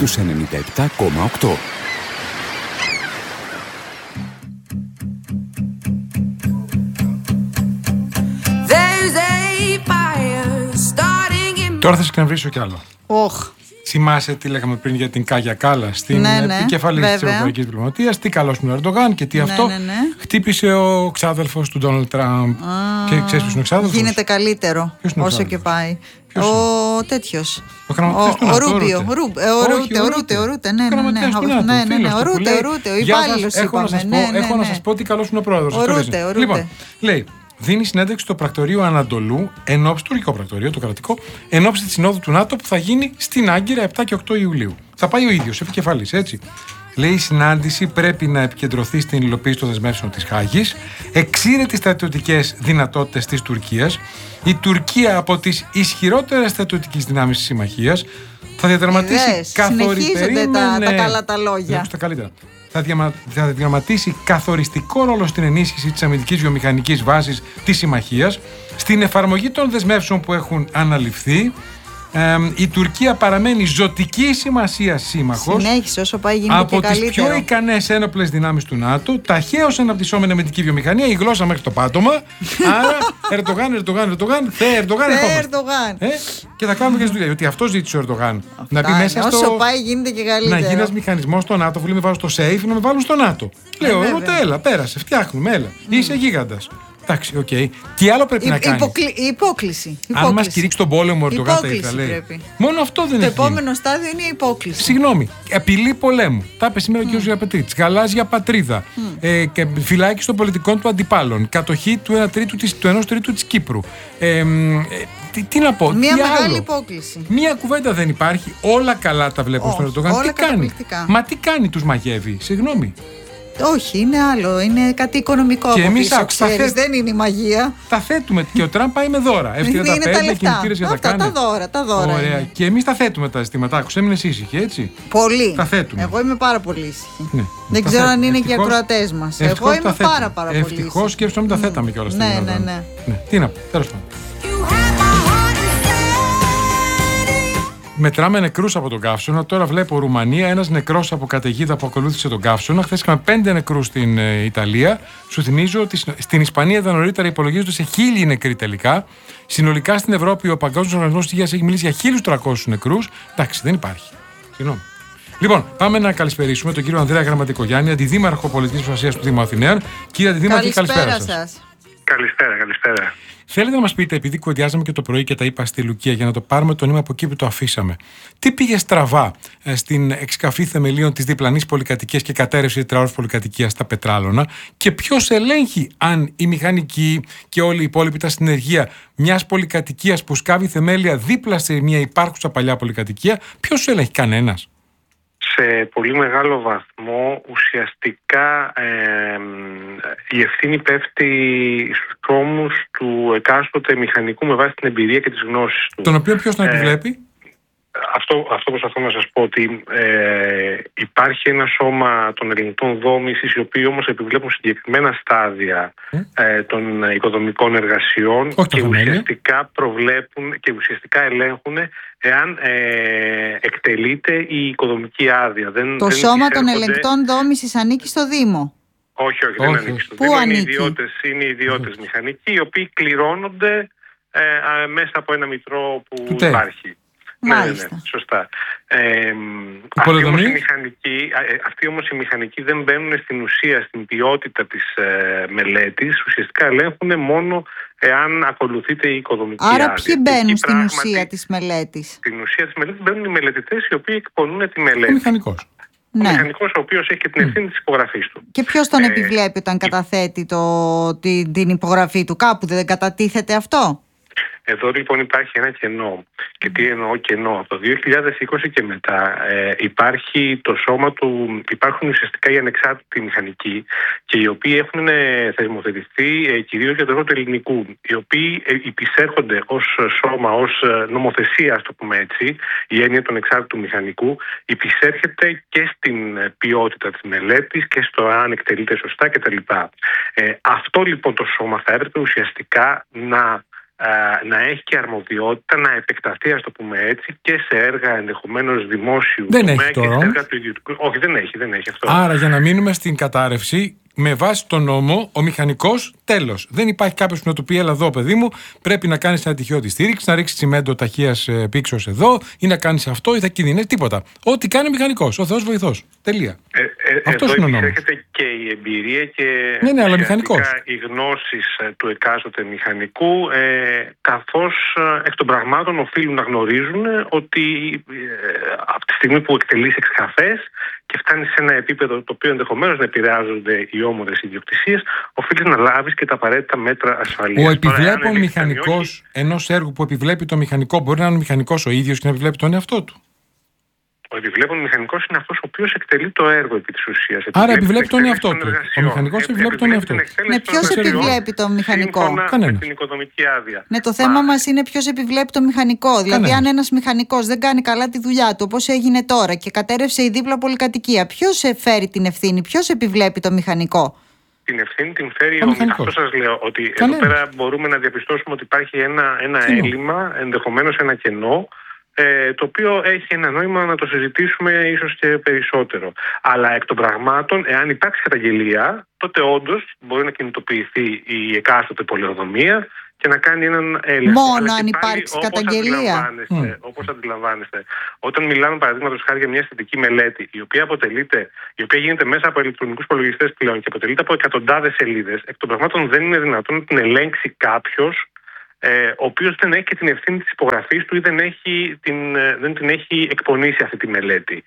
στους 97,8. Τώρα θα σκανβρίσω κι άλλο. Θυμάσαι τι λέγαμε πριν για την Κάγια Κάλλας, στην επικεφαλής της Ευρωπαϊκής Διπλωματίας, τι καλός είναι ο Ερντογάν και τι αυτό. Χτύπησε ο ξάδελφος του Ντόναλντ Τραμπ. Και ξέρεις ποιος είναι ο ξάδελφος? Γίνεται καλύτερο όσο και πάει. Ο τέτοιος. Ο Ρούμπιο. Ο Ρούτε. Ο υπάλληλος είπαμε. Έχω να σας πω τι καλός είναι ο πρόεδρος. Λοιπόν, λέει, δίνει συνέντευξη στο πρακτορείο Ανατολού, τουρκικό πρακτορείο, το κρατικό, εν ώψη της συνόδου του ΝΑΤΟ που θα γίνει στην Άγκυρα 7 και 8 Ιουλίου. Θα πάει ο ίδιος, επικεφαλής, έτσι. Λέει, η συνάντηση πρέπει να επικεντρωθεί στην υλοποίηση των δεσμεύσεων της Χάγης, εξήρε τις στρατιωτικές δυνατότητες της Τουρκίας. Η Τουρκία από τις ισχυρότερες στρατιωτικές δυνάμεις της συμμαχίας θα διαδραματίσει συνεχίζονται τα καλά τα λόγια. Θα διαδραματίσει καθοριστικό ρόλο στην ενίσχυση της αμυντικής βιομηχανικής βάσης της συμμαχίας, στην εφαρμογή των δεσμεύσεων που έχουν αναλυφθεί. Η Τουρκία παραμένει ζωτική σημασία σύμμαχος. Συνέχισε όσο πάει γίνεται από και τις καλύτερο. πιο ικανές ένοπλες δυνάμεις του ΝΑΤΟ, ταχαίως αναπτυσσόμενη αμυντική βιομηχανία, η γλώσσα μέχρι το πάτωμα. Άρα, Ερντογάν, Θεέ Ερντογάν. Και θα κάνουμε και δουλειά. Γιατί αυτό ζήτησε ο Ερντογάν. Να μπει μέσα στο. Όσο πάει γίνεται και καλύτερο. Να γίνει ένας μηχανισμός στο ΝΑΤΟ. Που με βάζω στο safe, να με βάλουν στο ΝΑΤΟ. Λέω, ούτε έλα, πέρασε, φτιάχνουμε, έλα. Είσαι γίγαντας. Εντάξει, οκ. Τι άλλο πρέπει να κάνει? Υπόκληση. Αν μας κηρύξει τον πόλεμο, ο Ερντογάν θα ήθελε. Μόνο αυτό δεν το έχει. Το επόμενο στάδιο είναι η υπόκληση. Συγγνώμη. Απειλή πολέμου. Τα είπε σήμερα ο κ. Ζιαπετρίτης. Γαλάζια πατρίδα. Φυλάκιση των πολιτικών του αντιπάλων. Κατοχή του 1/3 της Κύπρου. Τι να πω. Μια μεγάλη υπόκληση. Μια κουβέντα δεν υπάρχει. Όλα καλά τα βλέπω στον Ερντογάν. Τι κάνει? Μα τι κάνει, τους μαγεύει? Συγγνώμη. Όχι, είναι άλλο. Είναι κάτι οικονομικό. Και εμείς δεν είναι η μαγεία. Τα θέτουμε. Και ο Τραμπ πάει με δώρα. F-35, κινητήρες για τα κάνει. Τα δώρα. Ωραία. Και εμείς τα θέτουμε τα ζητήματα. Άκουσα, έμεινες ήσυχη, έτσι. Πολύ. Τα θέτουμε. Εγώ είμαι πάρα πολύ ήσυχη. Ναι. Δεν ξέρω αν είναι και οι ακροατές μας. Εγώ είμαι πάρα πολύ ήσυχη. Ευτυχώς σκέψου να μην τα θέταμε κιόλας. Ναι. Τι να πω, τέλος πάντων. Μετράμε νεκρούς από τον καύσωνα. Τώρα βλέπω Ρουμανία, ένας νεκρός από καταιγίδα που ακολούθησε τον καύσωνα. Χθες είχαμε 5 νεκρούς στην Ιταλία. Σου θυμίζω ότι στην Ισπανία ήταν νωρίτερα υπολογίζονται σε 1.000 νεκροί τελικά. Συνολικά στην Ευρώπη ο Παγκόσμιος Οργανισμός Υγείας έχει μιλήσει για 1.300 νεκρούς. Εντάξει, δεν υπάρχει. Συγγνώμη. Λοιπόν, πάμε να καλησπερίσουμε τον κύριο Ανδρέα Γραμματικογιάννη, αντιδήμαρχο πολιτικής προστασίας του Δήμου Αθηναίων. Κύριε Αντιδήμαρχε, καλησπέρα σας. Καλησπέρα. Θέλετε να μας πείτε, επειδή κουβεντιάζαμε και το πρωί και τα είπα στη Λουκία, για να το πάρουμε το νήμα από εκεί που το αφήσαμε, τι πήγε στραβά στην εξκαφή θεμελίων της διπλανής πολυκατοικίας και κατέρευση τετραώρης πολυκατοικίας στα Πετράλωνα και ποιος ελέγχει αν οι μηχανικοί και όλοι οι υπόλοιποι τα συνεργεία μιας πολυκατοικίας που σκάβει θεμέλια δίπλα σε μια υπάρχουσα παλιά πολυκατοικία, ποιος ελέγχει? Κανένας. Σε πολύ μεγάλο βαθμό ουσιαστικά η ευθύνη πέφτει στους ώμους του εκάστοτε μηχανικού με βάση την εμπειρία και τις γνώσεις του. Τον οποίο ποιος να επιβλέπει? Αυτό προσπαθώ να σας πω, ότι υπάρχει ένα σώμα των ελεγκτών δόμησης, οι οποίοι όμως επιβλέπουν συγκεκριμένα στάδια των οικοδομικών εργασιών και ουσιαστικά προβλέπουν και ουσιαστικά ελέγχουν εάν εκτελείται η οικοδομική άδεια. Το σώμα των ελεγκτών δόμησης ανήκει στο Δήμο? Όχι, δεν ανήκει στο Δήμο. Είναι ιδιώτες μηχανικοί, οι οποίοι κληρώνονται μέσα από ένα μητρό που υπάρχει. Μάλιστα. Ναι, σωστά. Αυτοί όμως οι μηχανικοί δεν μπαίνουν στην ουσία, στην ποιότητα της μελέτης. Ουσιαστικά ελέγχουν μόνο εάν ακολουθείται η οικοδομική άδεια. Άρα ποιοι μπαίνουν στην ουσία της μελέτης? Στην ουσία της μελέτης μπαίνουν οι μελετητές οι οποίοι εκπονούν τη μελέτη. Ο μηχανικός. Ο μηχανικός ο οποίος έχει και την ευθύνη της υπογραφής του. Και ποιος τον επιβλέπει όταν καταθέτει την υπογραφή του? Κάπου δεν κατατίθεται αυτό? Εδώ λοιπόν υπάρχει ένα κενό. Και τι εννοώ κενό? Από το 2020 και μετά υπάρχει το σώμα του, υπάρχουν ουσιαστικά οι ανεξάρτητοι μηχανικοί και οι οποίοι έχουν θεσμοθετηθεί κυρίως για το έργο του ελληνικού, οι οποίοι υπησέρχονται ως σώμα, ως νομοθεσία, ας το πούμε έτσι, η έννοια του ανεξάρτητου μηχανικού υπησέρχεται και στην ποιότητα της μελέτης και στο αν εκτελείται σωστά κτλ. Αυτό λοιπόν το σώμα θα έπρεπε ουσιαστικά να να έχει και αρμοδιότητα να επεκταθεί, ας το πούμε έτσι, και σε έργα ενδεχομένως δημόσιου δεν τομέα έχει και τώρα. σε έργα του ιδιωτικού. Όχι, δεν έχει αυτό. Άρα, για να μείνουμε στην κατάρρευση, με βάση τον νόμο, ο μηχανικός, τέλος. Δεν υπάρχει κάποιος που να του πει: έλα εδώ, παιδί μου, πρέπει να κάνεις ένα τυχαίο τη στήριξη, να ρίξεις τσιμέντο ταχείας πήξεως εδώ, ή να κάνεις αυτό, ή θα κινδυνεύει. Τίποτα. Ό,τι κάνει ο μηχανικός. Ο Θεός βοηθός. Τελεία. Αυτός είναι ο νόμος. Έρχεται και η εμπειρία και αλλά μηχανικός. Οι γνώσεις του εκάστοτε μηχανικού, καθώς εκ των πραγμάτων οφείλουν να γνωρίζουν ότι από τη στιγμή που εκτελείς εξκαφές και φτάνεις σε ένα επίπεδο το οποίο ενδεχομένως να επηρεάζονται οι όμορες ιδιοκτησίες, οφείλεις να λάβεις και τα απαραίτητα μέτρα ασφαλείας. Ο επιβλέπων μηχανικός ενός έργου που επιβλέπει το μηχανικό, μπορεί να είναι ο μηχανικός ο ίδιος και να επιβλέπει τον εαυτό του. Ο επιβλέπων μηχανικός είναι αυτός ο οποίος εκτελεί το έργο επί της ουσίας. Άρα επιβλέπει τον εαυτό του. Ο μηχανικός επιβλέπει τον εαυτό του. Ναι, ποιος επιβλέπει το μηχανικό? Με την οικοδομική άδεια. Ναι, το θέμα μας είναι ποιος επιβλέπει το μηχανικό. Δηλαδή, αν ένας μηχανικός δεν κάνει καλά τη δουλειά του, όπως έγινε τώρα, και κατέρευσε η δίπλα πολυκατοικία, ποιος φέρει την ευθύνη, ποιος επιβλέπει το μηχανικό? Την ευθύνη την φέρει ο μηχανικός. Αυτό σας λέω, ότι εδώ πέρα μπορούμε να διαπιστώσουμε ότι υπάρχει ένα έλλειμμα, ενδεχομένως ένα κενό, το οποίο έχει ένα νόημα να το συζητήσουμε ίσως και περισσότερο. Αλλά εκ των πραγμάτων, εάν υπάρξει καταγγελία, τότε όντως μπορεί να κινητοποιηθεί η εκάστοτε πολεοδομία και να κάνει έναν έλεγχο. Μόνο αν υπάρξει καταγγελία. Όπως αντιλαμβάνεστε, όταν μιλάμε παραδείγματος χάρη για μια αισθητική μελέτη, η οποία γίνεται μέσα από ηλεκτρονικούς υπολογιστές πλέον και αποτελείται από εκατοντάδες σελίδες, εκ των πραγμάτων δεν είναι δυνατόν να την ελέγξει κάποιος ο οποίος δεν έχει και την ευθύνη της υπογραφής του ή δεν την έχει εκπονήσει αυτή τη μελέτη.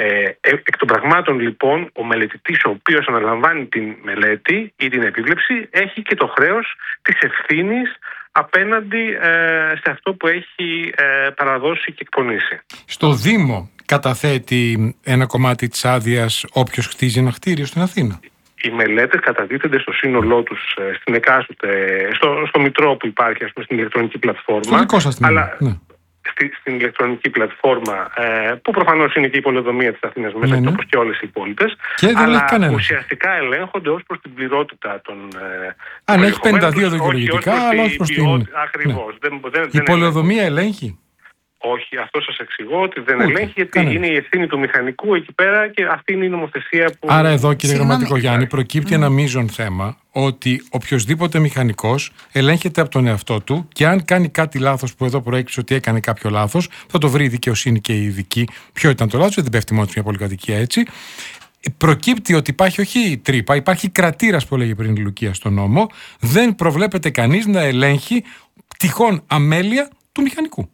Εκ των πραγμάτων λοιπόν, ο μελετητής ο οποίος αναλαμβάνει την μελέτη ή την επίβλεψη έχει και το χρέος της ευθύνης απέναντι σε αυτό που έχει παραδώσει και εκπονήσει. Στο Δήμο καταθέτει ένα κομμάτι της άδειας όποιος χτίζει ένα κτίριο στην Αθήνα. Οι μελέτες καταδίδονται στο σύνολό τους στην εκάστοτε, στο μητρό που υπάρχει, ας πούμε, στην ηλεκτρονική πλατφόρμα. Στο δικό σας τμήμα, ναι. Στην ηλεκτρονική πλατφόρμα, που προφανώς είναι και η πολεοδομία της Αθήνας μέσα, όπως και όλες οι υπόλοιπες. Αλλά ουσιαστικά ελέγχονται ως προς την πληρότητα των. Αν έχει 52 δικαιολογητικά, αλλά ως προς την. Ακριβώς. Ναι. Η πολεοδομία ελέγχει. Όχι, αυτό σας εξηγώ ότι δεν ελέγχει, γιατί είναι η ευθύνη του μηχανικού εκεί πέρα και αυτή είναι η νομοθεσία που. Άρα, εδώ, κύριε Γραμματικογιάννη, προκύπτει ένα μείζον θέμα ότι οποιοσδήποτε μηχανικός ελέγχεται από τον εαυτό του και αν κάνει κάτι λάθος, που εδώ προέκυψε ότι έκανε κάποιο λάθος, θα το βρει η δικαιοσύνη και η ειδική. Ποιο ήταν το λάθος, δεν πέφτει μόνο σε μια πολυκατοικία έτσι. Προκύπτει ότι υπάρχει όχι τρύπα, υπάρχει κρατήρας που έλεγε πριν η Λουκία στον νόμο. Δεν προβλέπεται κανείς να ελέγχει τυχόν αμέλεια του μηχανικού.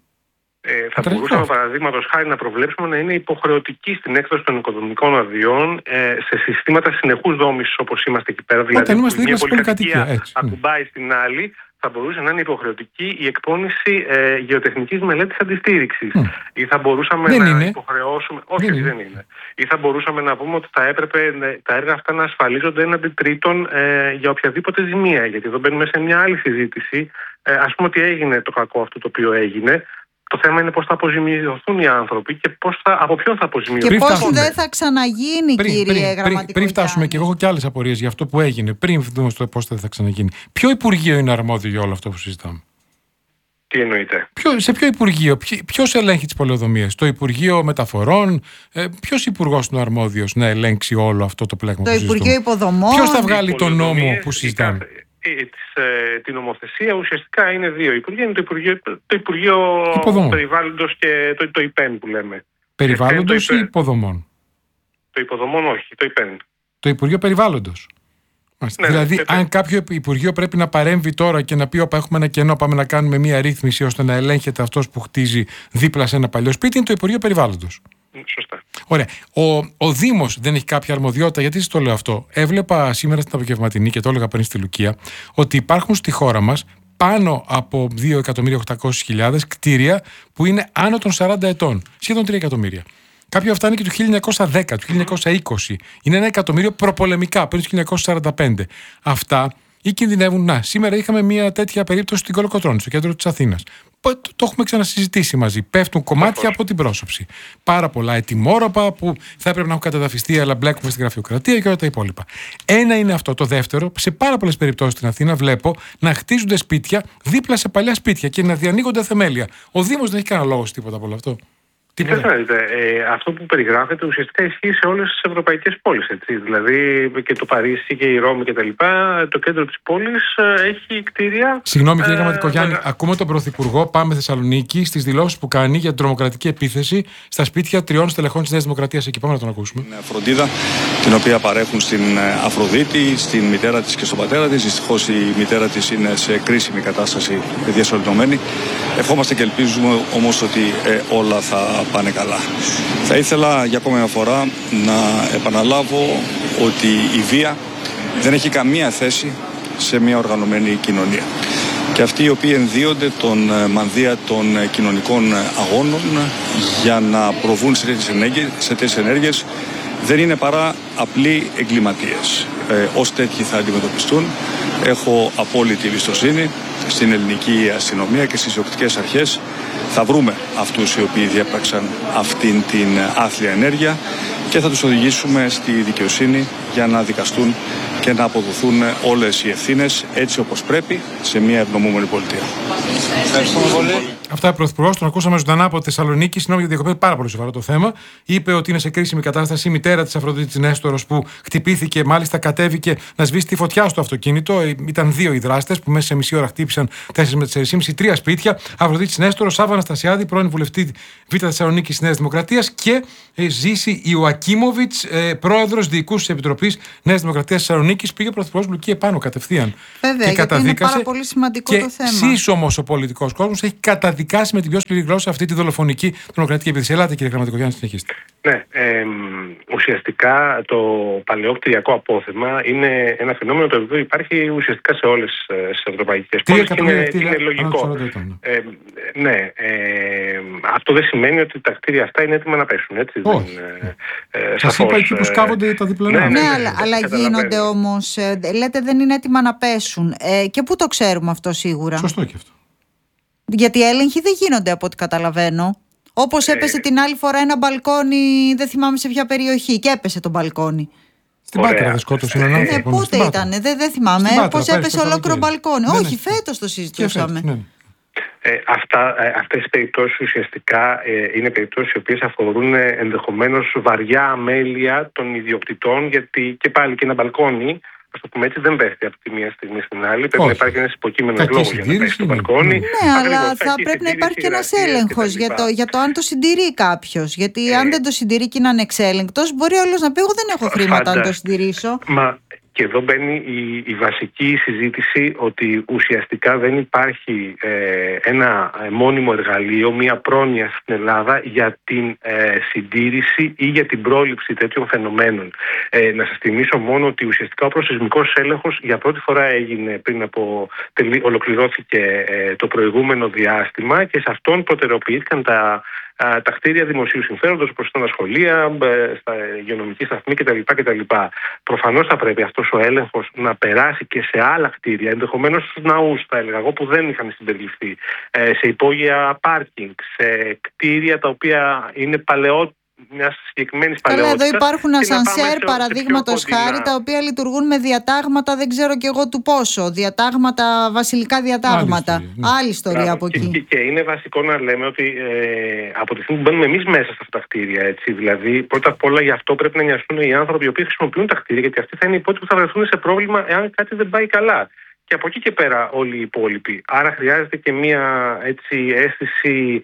Θα μπορούσαμε παραδείγματος χάρη να προβλέψουμε να είναι υποχρεωτική στην έκδοση των οικοδομικών αδειών σε συστήματα συνεχούς δόμησης όπως είμαστε εκεί πέρα. Δηλαδή, μια πολυκατοικία ακουμπάει στην άλλη, θα μπορούσε να είναι υποχρεωτική η εκπόνηση γεωτεχνικής μελέτης αντιστήριξης. Ή θα μπορούσαμε υποχρεώσουμε. Όχι, δεν είναι. Ή θα μπορούσαμε να πούμε ότι θα έπρεπε τα έργα αυτά να ασφαλίζονται έναντι τρίτων για οποιαδήποτε ζημία. Γιατί εδώ μπαίνουμε σε μια άλλη συζήτηση. Ας πούμε ότι έγινε το κακό αυτό το οποίο έγινε. Το θέμα είναι πώς θα αποζημιωθούν οι άνθρωποι και από ποιον θα αποζημιωθούν. Και πώς δεν θα ξαναγίνει, κύριε Γραμματικογιάννη. Πριν φτάσουμε, και εγώ έχω και άλλες απορίες για αυτό που έγινε, πριν δούμε στο πώς δεν θα ξαναγίνει. Ποιο Υπουργείο είναι αρμόδιο για όλο αυτό που συζητάμε? Τι εννοείτε? Σε ποιο Υπουργείο, ποιος ελέγχει τις πολεοδομίες? Το Υπουργείο Μεταφορών? Ποιος υπουργός είναι αρμόδιος να ελέγξει όλο αυτό το πλέγμα που συζητούμε? Το Υπουργείο Υποδομών? Ποιος θα βγάλει τον νόμο που συζητάμε? Την νομοθεσία ουσιαστικά είναι δύο υπουργεία. Είναι το Υπουργείο Περιβάλλοντος και το ΙΠΕΝ που λέμε. Περιβάλλοντος ή υποδομών? Το υποδομών όχι, το ΙΠΕΝ. Το Υπουργείο Περιβάλλοντος. Ναι, δηλαδή, αν κάποιο Υπουργείο πρέπει να παρέμβει τώρα και να πει: όπα, έχουμε ένα κενό, πάμε να κάνουμε μια ρύθμιση ώστε να ελέγχεται αυτός που χτίζει δίπλα σε ένα παλιό σπίτι, είναι το Υπουργείο Περιβάλλοντος. Σωστά. Ωραία. Ο Δήμος δεν έχει κάποια αρμοδιότητα? Γιατί σας το λέω αυτό? Έβλεπα σήμερα στην απογευματινή και το έλεγα πριν στη Λουκία ότι υπάρχουν στη χώρα μας πάνω από 2.800.000 κτίρια που είναι άνω των 40 ετών. Σχεδόν 3 εκατομμύρια. Κάποια αυτά είναι και του 1910, του 1920. Είναι 1 εκατομμύριο προπολεμικά, πριν του 1945. Αυτά ή κινδυνεύουν. Σήμερα είχαμε μια τέτοια περίπτωση στην Κολοκοτρώνη, στο κέντρο της Αθήνας. Το έχουμε ξανασυζητήσει μαζί. Πέφτουν κομμάτια από την πρόσωψη. Πάρα πολλά ετοιμόρροπα που θα έπρεπε να έχουν καταδαφιστεί, αλλά μπλέκουμε στην γραφειοκρατία και όλα τα υπόλοιπα. Ένα είναι αυτό. Το δεύτερο, σε πάρα πολλές περιπτώσεις στην Αθήνα βλέπω να χτίζονται σπίτια δίπλα σε παλιά σπίτια και να διανοίγονται θεμέλια. Ο Δήμος δεν έχει κανένα λόγο τίποτα από όλο αυτό. Αυτό που περιγράφεται ουσιαστικά ισχύει σε όλες τις ευρωπαϊκές πόλεις. Δηλαδή και το Παρίσι και η Ρώμη κτλ. Το κέντρο της πόλης έχει κτίρια. Συγγνώμη κύριε Γραμματικογιάννη, ακούμε τον Πρωθυπουργό. Πάμε Θεσσαλονίκη στις δηλώσεις που κάνει για την τρομοκρατική επίθεση στα σπίτια 3 στελεχών της Νέας Δημοκρατίας. Εκεί πάμε να τον ακούσουμε. Φροντίδα την οποία παρέχουν στην Αφροδίτη, στην μητέρα της και στον πατέρα της. Δυστυχώς η μητέρα της είναι σε κρίσιμη κατάσταση, διασωληνωμένη. Ευχόμαστε και ελπίζουμε όμως ότι όλα θα πάνε καλά. Θα ήθελα για ακόμα μια φορά να επαναλάβω ότι η βία δεν έχει καμία θέση σε μια οργανωμένη κοινωνία. Και αυτοί οι οποίοι ενδύονται τον μανδύα των κοινωνικών αγώνων για να προβούν σε τέτοιες ενέργειες δεν είναι παρά απλοί εγκληματίες. Ως τέτοιοι θα αντιμετωπιστούν. Έχω απόλυτη εμπιστοσύνη στην ελληνική αστυνομία και στις διοκτικές αρχές. Θα βρούμε αυτούς οι οποίοι διέπραξαν αυτήν την άθλια ενέργεια και θα τους οδηγήσουμε στη δικαιοσύνη για να δικαστούν και να αποδοθούν όλες οι ευθύνες έτσι όπως πρέπει σε μια ευνομούμενη πολιτεία. Ευχαριστούμε πολύ. Αυτά ο Πρωθυπουργός, τον ακούσαμε ζωντανά από Θεσσαλονίκη. Συγγνώμη για διακοπή, πάρα πολύ σοβαρό το θέμα. Είπε ότι είναι σε κρίσιμη κατάσταση η μητέρα της Αφροδίτης Νέστορος που χτυπήθηκε, μάλιστα κατέβηκε να σβήσει τη φωτιά στο αυτοκίνητο. Ήταν 2 οι δράστες που μέσα σε μισή ώρα χτύπησαν 4 με 4,5, 3 σπίτια. Αφροδίτης Νέστορος, Σάββα Αναστασιάδη, πρώην βουλευτή Β' Θεσσαλονίκης της Νέας Δημοκρατίας και Ζήση Ιωακίμοβιτς, πρόεδρος διοικούσης επιτροπής Νέας Δημοκρατίας Θεσσαλονίκης. Πήγε ο Πρωθυπουργός Λουκί επάνω κατευθείαν. Βέβαια, και καταδίκασε. Είναι πάρα πολύ σημαντικό το θέμα. Εσείς όμως ο πολιτικός κόσμος έχει καταδικάσει με την πιο σκληρή γλώσσα αυτή τη δολοφονική τρομοκρατική επίθεση. Ελάτε κύριε Γραμματικογιάννη, συνεχίστε. Ναι, ουσιαστικά το παλαιό κτηριακό απόθεμα είναι ένα φαινόμενο το οποίο υπάρχει ουσιαστικά σε όλες τις ευρωπαϊκές πόλεις και είναι λογικό. Ναι, αυτό δεν σημαίνει ότι τα κτίρια αυτά είναι έτοιμα να πέσουν, έτσι. Σας είπα εκεί που σκάβονται τα διπλανά. Ναι, αλλά γίνονται όμως, λέτε δεν είναι έτοιμα να πέσουν. Και πού το ξέρουμε αυτό σίγουρα? Σωστό και αυτό. Γιατί οι έλεγχοι δεν γίνονται από ό,τι καταλαβαίνω. Όπως έπεσε την άλλη φορά ένα μπαλκόνι, δεν θυμάμαι σε ποια περιοχή, και έπεσε το μπαλκόνι. Στην Πάτρα δεν σκότωσε έναν άνθρωπο. Πότε ήταν, δεν θυμάμαι. Πώς έπεσε ολόκληρο μπαλκόνι. Όχι, φέτος το συζητούσαμε. Αυτές οι περιπτώσεις ουσιαστικά είναι περιπτώσεις οι οποίες αφορούν ενδεχομένως βαριά αμέλεια των ιδιοκτητών, γιατί και πάλι και ένα μπαλκόνι, ας το πούμε έτσι, δεν πέφτει από τη μία στιγμή στην άλλη. Πρέπει να υπάρχει ένας υποκείμενος λόγος για να πέσει το μπαλκόνι. Ναι, αλλά θα πρέπει να υπάρχει και ένας έλεγχος για το αν το συντηρεί κάποιος. Γιατί αν δεν το συντηρεί και είναι ανεξέλεγκτος, μπορεί όλος να πει: εγώ δεν έχω χρήματα να το συντηρήσω. Και εδώ μπαίνει η βασική συζήτηση ότι ουσιαστικά δεν υπάρχει ένα μόνιμο εργαλείο, μια πρόνοια στην Ελλάδα για την συντήρηση ή για την πρόληψη τέτοιων φαινομένων. Να σας θυμίσω μόνο ότι ουσιαστικά ο προσεισμικός έλεγχος για πρώτη φορά έγινε πριν από ολοκληρώθηκε το προηγούμενο διάστημα και σε αυτόν προτεραιοποιήθηκαν τα κτίρια δημοσίου συμφέροντος, όπως ήταν τα σχολεία, στα υγειονομική σταθμή κτλ. Προφανώς θα πρέπει αυτός ο έλεγχος να περάσει και σε άλλα κτίρια, ενδεχομένως στους ναούς, θα έλεγα εγώ, που δεν είχαν συμπεριληφθεί, σε υπόγεια πάρκινγκ, σε κτίρια τα οποία είναι μια συγκεκριμένη παλαιότητα. Εδώ υπάρχουν ασανσέρ, παραδείγματος χάρη, τα οποία λειτουργούν με διατάγματα, δεν ξέρω κι εγώ του πόσο. Διατάγματα, βασιλικά διατάγματα. Άλλη ιστορία από εκεί. Και είναι βασικό να λέμε ότι από τη στιγμή που μπαίνουμε εμείς μέσα σε αυτά τα κτίρια, έτσι, δηλαδή πρώτα απ' όλα γι' αυτό πρέπει να νοιαστούν οι άνθρωποι οι οποίοι χρησιμοποιούν τα κτίρια, γιατί αυτοί θα είναι οι πρώτοι που θα βρεθούν σε πρόβλημα εάν κάτι δεν πάει καλά. Και από εκεί και πέρα όλοι οι υπόλοιποι. Άρα χρειάζεται και μια έτσι αίσθηση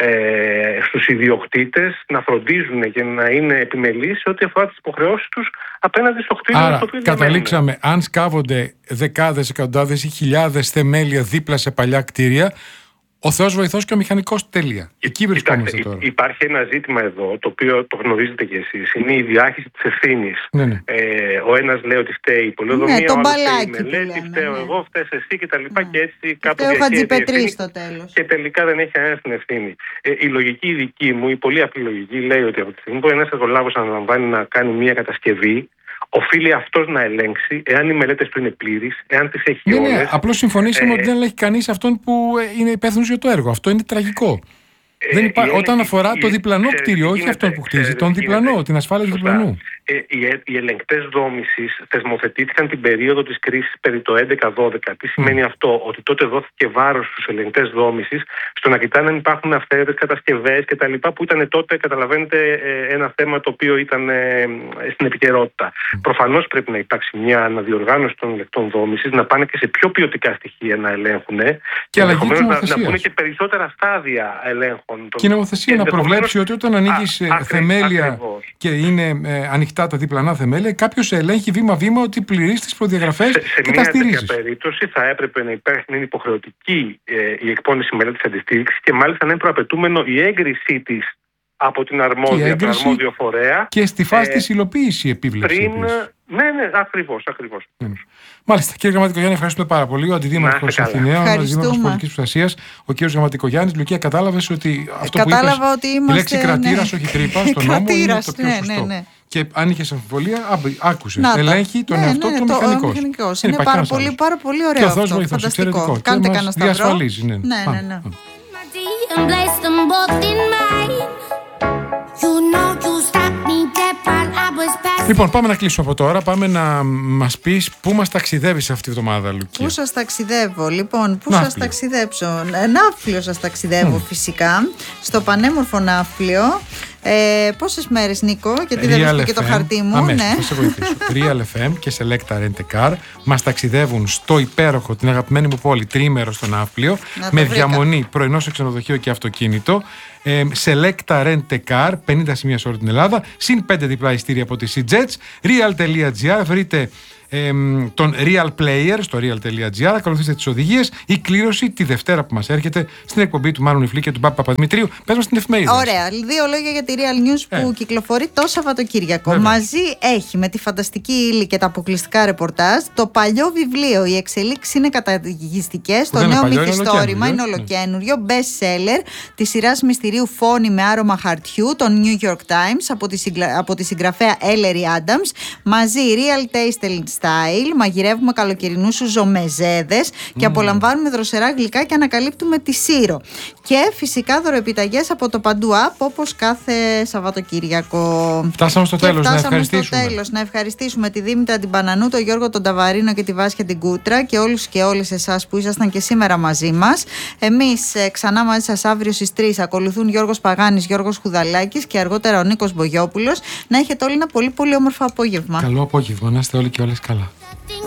στους ιδιοκτήτες να φροντίζουν και να είναι επιμελείς σε ό,τι αφορά τις υποχρεώσεις τους απέναντι στο κτίριο. Άρα, καταλήξαμε, αν σκάβονται δεκάδες, εκατοντάδες ή χιλιάδες θεμέλια δίπλα σε παλιά κτίρια, ο Θεός βοηθός και ο μηχανικός, τέλεια. Εκεί βρισκόμαστε τώρα. Υπάρχει ένα ζήτημα εδώ, το οποίο το γνωρίζετε κι εσείς. Είναι η διάχυση της ευθύνης. Ναι. Ο ένας λέει ότι φταίει η πολεοδομία, το ο άλλος μπαλάκι μελέτη, φταίω εγώ, φταίς εσύ κτλ. Και έτσι κάπου φταίει ο Χατζηπετρής στο τέλος. Και τελικά δεν έχει κανένα την ευθύνη. Η λογική δική μου, η πολύ απλή λογική, λέει ότι από τη στιγμή που ένας εργολάβος αναλαμβάνει να κάνει μια κατασκευή, οφείλει αυτός να ελέγξει εάν οι μελέτες του είναι πλήρεις, εάν τις έχει όλες. Ναι, απλώς συμφωνήσαμε ότι δεν ελέγχει κανείς αυτόν που είναι υπεύθυνος για το έργο. Αυτό είναι τραγικό. Όταν αφορά το διπλανό κτίριο, όχι αυτόν που χτίζει, τον διπλανό, την ασφάλεια του διπλανού. Οι ελεγκτές δόμησης θεσμοθετήθηκαν την περίοδο της κρίσης περί το 11-12. Τι σημαίνει αυτό? Ότι τότε δόθηκε βάρος στους ελεγκτές δόμησης στο να κοιτάνε αν υπάρχουν αυθαίρετες κατασκευές κτλ. Που ήταν τότε, καταλαβαίνετε, ένα θέμα το οποίο ήταν στην επικαιρότητα. Προφανώς πρέπει να υπάρξει μια αναδιοργάνωση των ελεγκτών δόμησης, να πάνε και σε πιο ποιοτικά στοιχεία να ελέγχουν και ενδεχομένως να μπουν και περισσότερα στάδια ελέγχων. Και η νομοθεσία να προβλέψει ότι όταν ανοίγεις θεμέλια και είναι ανοιχτά τα διπλανά θεμέλια, κάποιος ελέγχει βήμα-βήμα ότι πληρείς τις προδιαγραφές και τα στηρίζεις. Σε μια τέτοια περίπτωση θα έπρεπε να είναι υποχρεωτική η εκπόνηση μελέτης αντιστοίχησης και μάλιστα να είναι προαπαιτούμενο η έγκρισή της από την αρμόδιο φορέα. Και στη φάση της υλοποίησης η επίβλεψη. Ναι, ακριβώς. Μάλιστα. Κύριε Γραμματικογιάννη, ευχαριστούμε πάρα πολύ. Ο Αντιδήμαρχος Αθηναίων, Αντιδήμαρχος Πολιτικής Προστασίας, ο κύριος Γραμματικογιάννης. Λουκία, κατάλαβες ότι αυτό που είπες, η λέξη κρατήρας, όχι τρύπα, στον νόμο είναι το πιο σωστό. Και αν είχες αμφιβολία, άκουσες. Ελέγχει τον εαυτό του μηχανικός. Είναι πάρα πολύ ωραίο αυτό. Φανταστικό. Κάντε κανένα σταυρό. Διασφαλίζει. Ναι. Λοιπόν, πάμε να κλείσουμε από τώρα. Πάμε να μας πεις πού μας ταξιδεύεις αυτή τη βδομάδα, Λουκία. Πού σας ταξιδεύω, λοιπόν, πού σας ταξιδέψω. Ναύπλιο σας ταξιδεύω φυσικά. Στο πανέμορφο Ναύπλιο. Πόσες μέρες, Νίκο, γιατί δεν βρίσκω και το χαρτί μου. Αμέσως, θα σε βοηθήσω. Real FM και Selecta Rent A Car μας ταξιδεύουν στο υπέροχο, την αγαπημένη μου πόλη, τριήμερο στο Ναύπλιο, με διαμονή πρωινό σε ξενοδοχείο και αυτοκίνητο. Selecta Rent A Car, 50 σημεία σε όλη την Ελλάδα, συν 5 διπλά ειστήρια από τη C-Jets. Real.gr, βρείτε τον Real Player στο real.gr, ακολουθήστε τις οδηγίες. Η κλήρωση τη Δευτέρα που μας έρχεται στην εκπομπή του Μάνου Νιφλή και του Πάπα Παπαδημητρίου. Πες μας την εφημερίδα. Ωραία. 2 λόγια για τη Real News που κυκλοφορεί το Σαββατοκύριακο. Βέβαια. Μαζί έχει με τη φανταστική ύλη και τα αποκλειστικά ρεπορτάζ το παλιό βιβλίο. Οι εξελίξεις είναι καταιγιστικές. Το νέο μυθιστόρημα είναι ολοκένουριο, best seller τη σειράς μυστηρίου Φόνη με άρωμα χαρτιού, το New York Times, από τη συγγραφέα Ellery Adams. Μαζί Real Taste Style, μαγειρεύουμε καλοκαιρινούς ζομεζέδες και απολαμβάνουμε δροσερά γλυκά και ανακαλύπτουμε τη Σύρο. Και φυσικά δωροεπιταγές από το Παντού App, όπως κάθε Σαββατοκύριακο. Φτάσαμε στο τέλος. Να ευχαριστήσουμε τη Δήμητρα την Πανανού, τον Γιώργο τον Ταβαρίνο και τη Βάσια την Κούτρα και όλους και όλες εσάς που ήσασταν και σήμερα μαζί μας. Εμείς ξανά μαζί σας αύριο στις 3 ακολουθούν Γιώργος Παγάνης, Γιώργος Χουδαλάκης και αργότερα ο Νίκος Μπογιόπουλος. Να έχετε όλοι ένα πολύ πολύ όμορφο απόγευμα. Καλό απόγευμα, να είστε όλοι και όλες καλά.